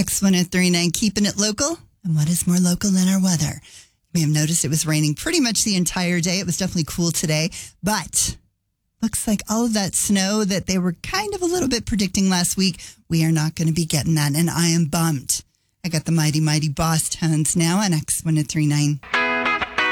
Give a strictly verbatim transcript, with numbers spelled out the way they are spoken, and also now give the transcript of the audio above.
X one oh three point nine, keeping it local. And what is more local than our weather? You may have noticed it was raining pretty much the entire day. It was definitely cool today, but looks like all of that snow that they were kind of a little bit predicting last week, we are not going to be getting that, and I am bummed. I got the mighty, mighty Boss Tones now on X one oh three point nine.